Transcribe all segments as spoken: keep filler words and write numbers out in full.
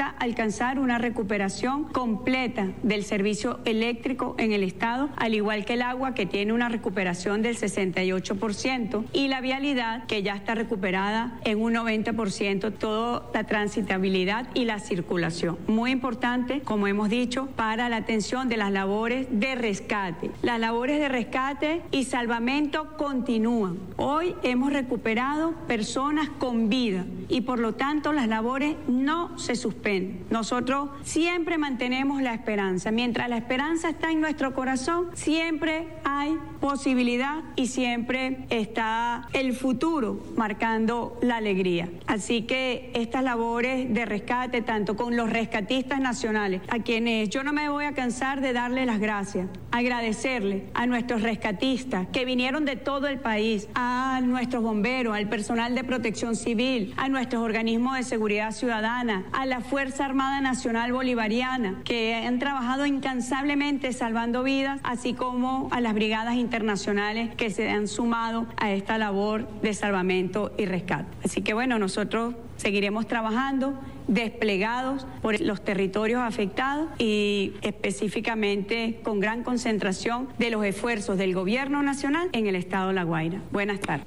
falta alcanzar una recuperación completa del servicio eléctrico en el estado, al igual que el agua, que tiene una recuperación del sesenta y ocho por ciento, y la vialidad, que ya está recuperada en un noventa por ciento, toda la transitabilidad y la circulación. Muy importante, como hemos dicho, para la atención de las labores de rescate. Las labores de rescate y salvamento continúan. Hoy hemos recuperado personas con vida y por lo tanto las labores no se suspenden. Nosotros siempre mantenemos la esperanza. Mientras la esperanza está en nuestro corazón, siempre hay posibilidad y siempre está el futuro marcando la alegría. Así que estas labores de rescate, tanto con los rescatistas nacionales, a quienes yo no me voy a cansar de darle las gracias, agradecerle a nuestros rescatistas que vinieron de todo el país, a nuestros bomberos, al personal de protección civil, a nuestros organismos de seguridad ciudadana, a la Fuerza Armada Nacional Bolivariana, que han trabajado incansablemente salvando vidas, así como a las brigadas internacionales que se han sumado a esta labor de salvamento y rescate. Así que bueno, nosotros seguiremos trabajando desplegados por los territorios afectados y específicamente con gran concentración de los esfuerzos del Gobierno Nacional en el estado de La Guaira. Buenas tardes.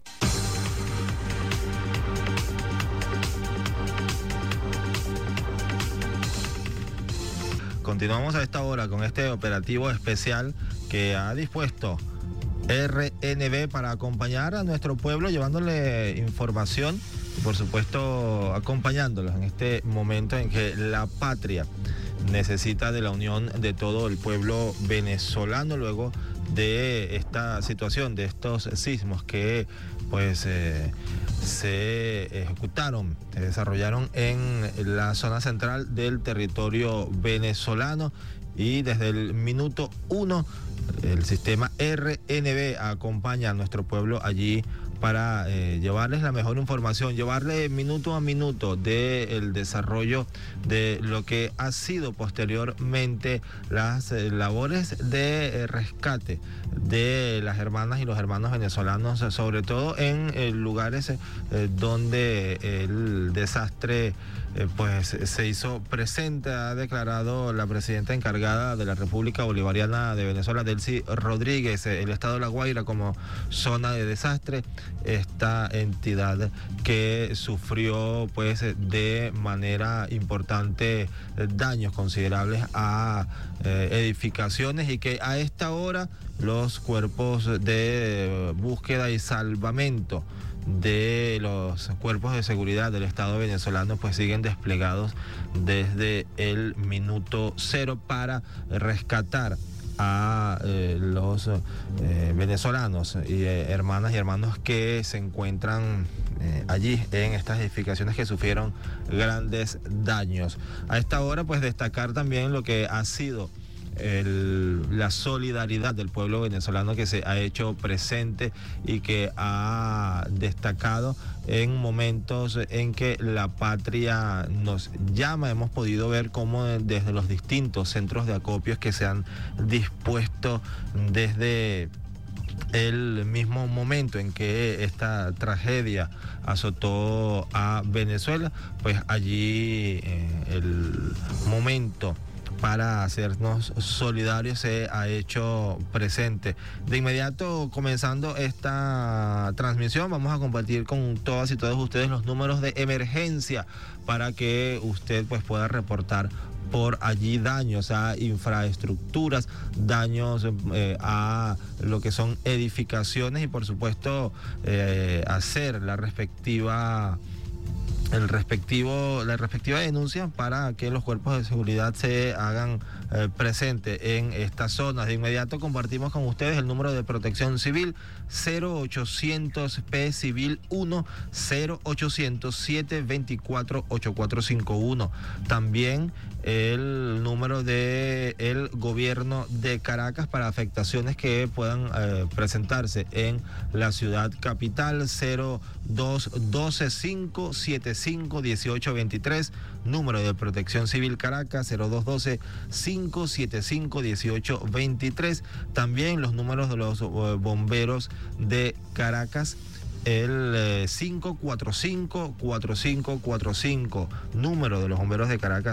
Continuamos a esta hora con este operativo especial que ha dispuesto R N B para acompañar a nuestro pueblo, llevándole información y por supuesto acompañándolos en este momento en que la patria necesita de la unión de todo el pueblo venezolano luego de esta situación, de estos sismos que pues eh, se ejecutaron, se desarrollaron en la zona central del territorio venezolano, y desde el minuto uno el sistema R N B acompaña a nuestro pueblo allí para eh, llevarles la mejor información, llevarle minuto a minuto del desarrollo de lo que ha sido posteriormente las eh, labores de eh, rescate de las hermanas y los hermanos venezolanos, sobre todo en eh, lugares eh, donde el desastre eh, pues se hizo presente. Ha declarado la presidenta encargada de la República Bolivariana de Venezuela, Delcy Rodríguez, el estado de La Guaira como zona de desastre, esta entidad que sufrió pues de manera importante daños considerables a eh, edificaciones, y que a esta hora los cuerpos de búsqueda y salvamento de los cuerpos de seguridad del Estado venezolano pues siguen desplegados desde el minuto cero para rescatar a eh, los eh, venezolanos y eh, hermanas y hermanos que se encuentran eh, allí en estas edificaciones que sufrieron grandes daños. A esta hora pues destacar también lo que ha sido El, la solidaridad del pueblo venezolano que se ha hecho presente y que ha destacado en momentos en que la patria nos llama. Hemos podido ver cómo desde los distintos centros de acopios que se han dispuesto desde el mismo momento en que esta tragedia azotó a Venezuela, pues allí eh, el momento para hacernos solidarios se ha hecho presente. De inmediato, comenzando esta transmisión, vamos a compartir con todas y todos ustedes los números de emergencia para que usted pues pueda reportar por allí daños a infraestructuras, daños eh, a lo que son edificaciones y por supuesto eh, hacer la respectiva el respectivo, la respectiva denuncia para que los cuerpos de seguridad se hagan eh, presentes en estas zonas. De inmediato compartimos con ustedes el número de protección civil cero ochocientos P Civil uno cero ochocientos siete veinticuatro ochenta y cuatro cincuenta y uno. También el número de el gobierno de Caracas para afectaciones que puedan eh, presentarse en la ciudad capital cero dos doce cinco siete cinco dieciocho veintitrés. Número de protección civil Caracas cero dos doce cinco siete cinco dieciocho veintitrés. También los números de los uh, bomberos de Caracas, el eh, cinco cuatro cinco cuatro cinco cuatro cinco, número de los bomberos de Caracas